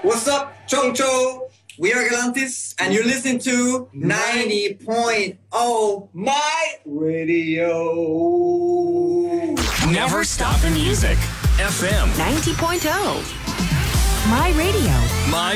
What's up, Chongcho? We are Galantis, and you're listening to 90.0 My Radio. Never stop the music. FM 90.0 My Radio. My